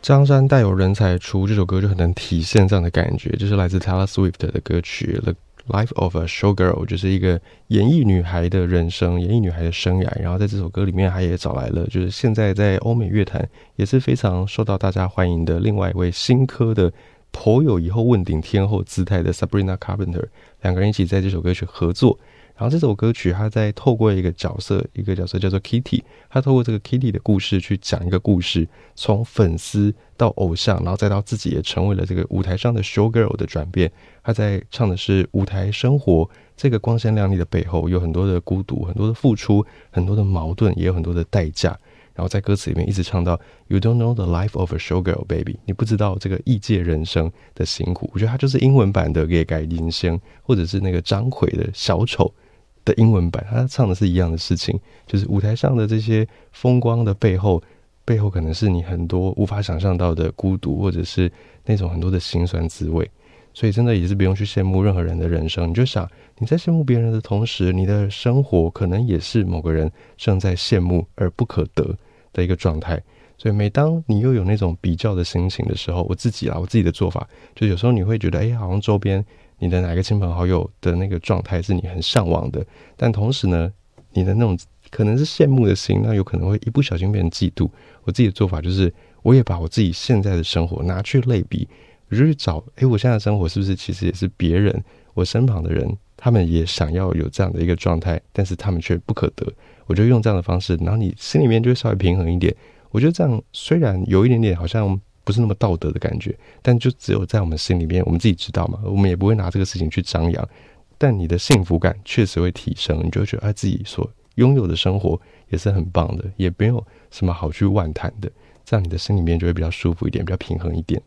江山代有人才出，这首歌就很能体现这样的感觉，就是来自 Taylor Swift 的歌曲 The Life of a Showgirl， 就是一个演艺女孩的人生，演艺女孩的生涯。然后在这首歌里面，她也找来了就是现在在欧美乐坛也是非常受到大家欢迎的另外一位新科的颇有以后问鼎天后姿态的 Sabrina Carpenter， 两个人一起在这首歌曲合作。然后这首歌曲他在透过一个角色叫做 Kitty， 他透过这个 Kitty 的故事去讲一个故事，从粉丝到偶像，然后再到自己也成为了这个舞台上的 showgirl 的转变。他在唱的是舞台生活，这个光鲜亮丽的背后有很多的孤独，很多的付出，很多的矛盾，也有很多的代价。然后在歌词里面一直唱到 You don't know the life of a showgirl baby， 你不知道这个异界人生的辛苦。我觉得他就是英文版的给改林仙，或者是那个张奎的小丑的英文版，他唱的是一样的事情，就是舞台上的这些风光的背后可能是你很多无法想象到的孤独，或者是那种很多的辛酸滋味。所以真的也是不用去羡慕任何人的人生，你就想你在羡慕别人的同时，你的生活可能也是某个人正在羡慕而不可得的一个状态。所以每当你又有那种比较的心情的时候，我自己的做法就有时候你会觉得好像周边你的哪个亲朋好友的那个状态是你很向往的，但同时呢你的那种可能是羡慕的心，那有可能会一不小心变成嫉妒。我自己的做法就是我也把我自己现在的生活拿去类比，我就去找我现在的生活是不是其实也是别人我身旁的人他们也想要有这样的一个状态，但是他们却不可得。我就用这样的方式，然后你心里面就会稍微平衡一点。我觉得这样虽然有一点点好像不是那么道德的感觉，但就只有在我们心里面我们自己知道嘛，我们也不会拿这个事情去张扬，但你的幸福感确实会提升，你就会觉得自己所拥有的生活也是很棒的，也没有什么好去妄谈的，这样你的心里面就会比较舒服一点，比较平衡一点。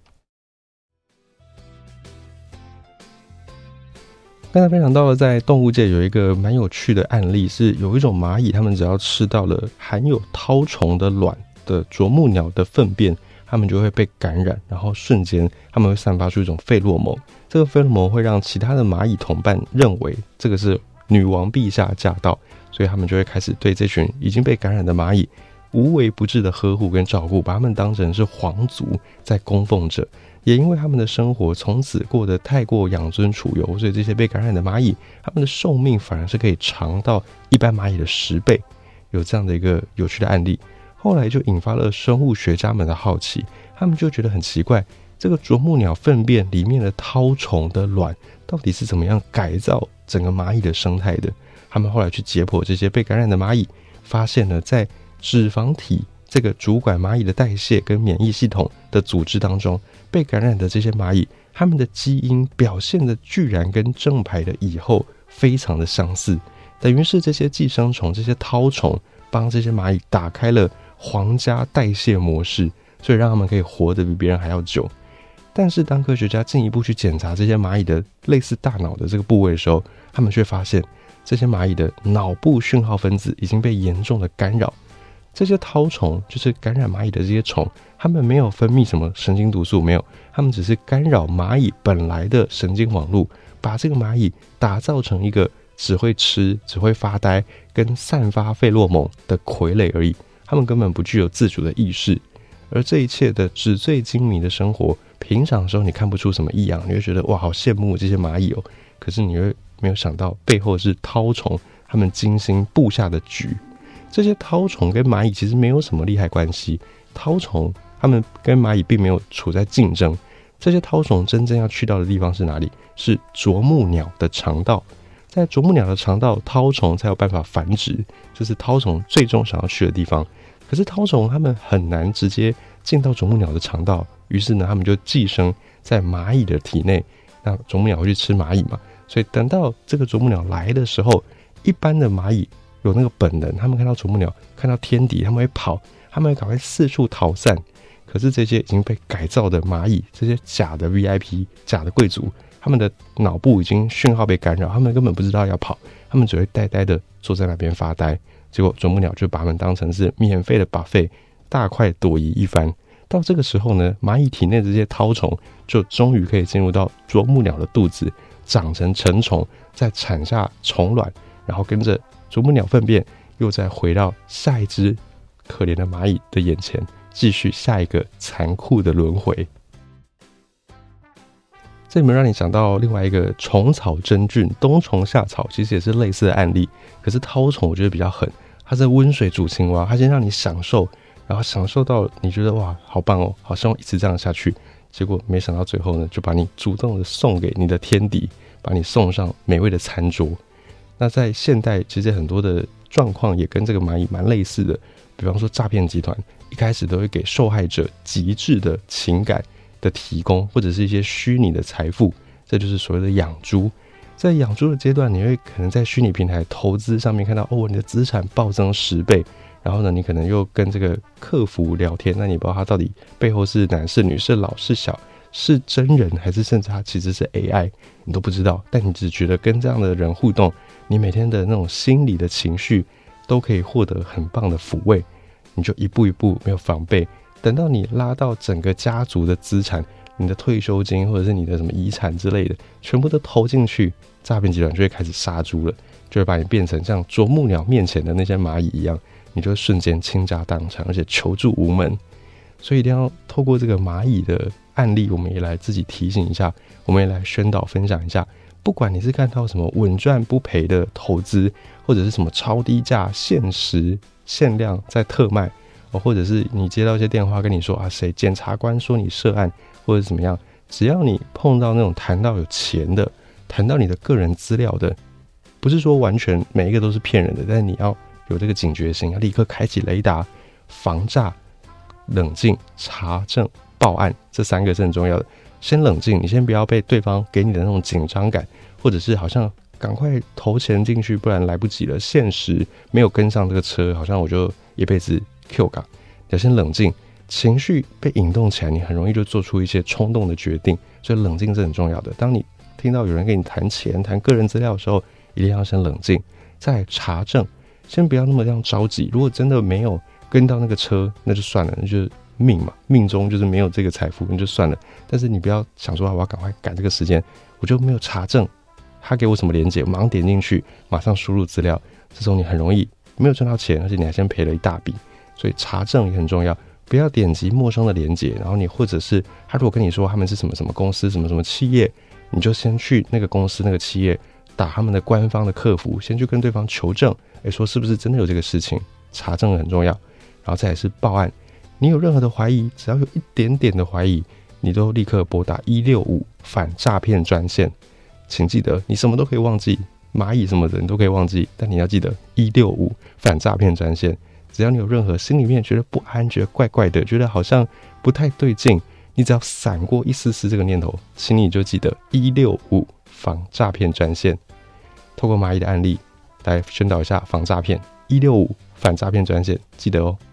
刚才分享到了在动物界有一个蛮有趣的案例，是有一种蚂蚁，它们只要吃到了含有绦虫的卵的啄木鸟的粪便，它们就会被感染，然后瞬间它们会散发出一种费洛蒙，这个费洛蒙会让其他的蚂蚁同伴认为这个是女王陛下驾到，所以他们就会开始对这群已经被感染的蚂蚁无微不至的呵护跟照顾，把他们当成是皇族在供奉着。也因为他们的生活从此过得太过养尊处优，所以这些被感染的蚂蚁他们的寿命反而是可以长到一般蚂蚁的10倍，有这样的一个有趣的案例。后来就引发了生物学家们的好奇，他们就觉得很奇怪，这个啄木鸟粪便里面的绦虫的卵到底是怎么样改造整个蚂蚁的生态的。他们后来去解剖这些被感染的蚂蚁，发现了在脂肪体这个主管蚂蚁的代谢跟免疫系统的组织当中，被感染的这些蚂蚁，它们的基因表现的居然跟正牌的蚁后非常的相似，等于是这些寄生虫这些绦虫帮这些蚂蚁打开了皇家代谢模式，所以让他们可以活得比别人还要久。但是当科学家进一步去检查这些蚂蚁的类似大脑的这个部位的时候，他们却发现这些蚂蚁的脑部讯号分子已经被严重的干扰。这些绦虫就是感染蚂蚁的这些虫，它们没有分泌什么神经毒素，没有，它们只是干扰蚂蚁本来的神经网络，把这个蚂蚁打造成一个只会吃、只会发呆跟散发费洛蒙的傀儡而已，它们根本不具有自主的意识。而这一切的纸醉金迷的生活，平常的时候你看不出什么异样，你会觉得哇好羡慕这些蚂蚁哦，可是你会没有想到背后是绦虫他们精心布下的局。这些绦虫跟蚂蚁其实没有什么利害关系，绦虫它们跟蚂蚁并没有处在竞争，这些绦虫真正要去到的地方是哪里？是啄木鸟的肠道，在啄木鸟的肠道，绦虫才有办法繁殖，这是绦虫最终想要去的地方。可是绦虫它们很难直接进到啄木鸟的肠道，于是呢，它们就寄生在蚂蚁的体内，那啄木鸟会去吃蚂蚁嘛，所以等到这个啄木鸟来的时候，一般的蚂蚁有那个本能，他们看到啄木鸟，看到天敌，他们会跑，他们会赶快四处逃散。可是这些已经被改造的蚂蚁，这些假的 VIP 假的贵族，他们的脑部已经讯号被干扰，他们根本不知道要跑，他们只会呆呆的坐在那边发呆。结果啄木鸟就把他们当成是免费的 buffet， 大快朵颐一番。到这个时候呢，蚂蚁体内的这些绦虫就终于可以进入到啄木鸟的肚子，长成成虫，再产下虫卵，然后跟着啄木鸟粪便又再回到下一只可怜的蚂蚁的眼前， 继续下一个残酷的轮回。这里面让你想到另外一个虫草真菌，冬虫夏草其实也是类似的案例，可是绦虫我觉得比较狠，它是温水煮青蛙，它先让你享受，然后享受到你觉得哇好棒哦，好像一直这样下去，结果没想到最后呢，就把你主动的送给你的天敌，把你送上美味的餐桌。那在现代其实很多的状况也跟这个蚂蚁蛮类似的，比方说诈骗集团一开始都会给受害者极致的情感的提供，或者是一些虚拟的财富，这就是所谓的养猪。在养猪的阶段，你会可能在虚拟平台投资上面看到你的资产暴增10倍，然后呢你可能又跟这个客服聊天，那你不知道他到底背后是男是女，是老是小，是真人还是甚至他其实是 AI， 你都不知道，但你只觉得跟这样的人互动，你每天的那种心理的情绪都可以获得很棒的抚慰，你就一步一步没有防备，等到你拉到整个家族的资产，你的退休金或者是你的什么遗产之类的全部都投进去，诈骗集团就会开始杀猪了，就会把你变成像啄木鸟面前的那些蚂蚁一样，你就会瞬间倾家荡产，而且求助无门。所以一定要透过这个蚂蚁的案例，我们也来自己提醒一下，我们也来宣导分享一下，不管你是看到什么稳赚不赔的投资，或者是什么超低价限时限量在特卖，或者是你接到一些电话跟你说谁检察官说你涉案或者怎么样，只要你碰到那种谈到有钱的，谈到你的个人资料的，不是说完全每一个都是骗人的，但是你要有这个警觉性，要立刻开启雷达，防诈、冷静、查证、报案，这3个是很重要的。先冷静，你先不要被对方给你的那种紧张感，或者是好像赶快投钱进去，不然来不及了，现实没有跟上这个车，好像我就一辈子 Q 港。要先冷静，情绪被引动起来，你很容易就做出一些冲动的决定，所以冷静是很重要的。当你听到有人跟你谈钱、谈个人资料的时候，一定要先冷静，再来查证，先不要那么这样着急。如果真的没有跟到那个车，那就算了，那就是命嘛，命中就是没有这个财富，那就算了。但是你不要想说我要赶快赶这个时间，我就没有查证他给我什么连结，马上点进去，马上输入资料，这时候你很容易没有赚到钱，而且你还先赔了一大笔。所以查证也很重要，不要点击陌生的连结，然后你或者是他如果跟你说他们是什么什么公司、什么什么企业，你就先去那个公司那个企业打他们的官方的客服，先去跟对方求证，说是不是真的有这个事情，查证很重要。然后再来是报案，你有任何的怀疑，只要有一点点的怀疑，你都立刻拨打165反诈骗专线。请记得，你什么都可以忘记，蚂蚁什么的你都可以忘记，但你要记得165反诈骗专线。只要你有任何心里面觉得不安，觉得怪怪的，觉得好像不太对劲，你只要闪过一丝丝这个念头，请你就记得165防诈骗专线。透过蚂蚁的案例来宣导一下防诈骗，165反诈骗专线，记得哦。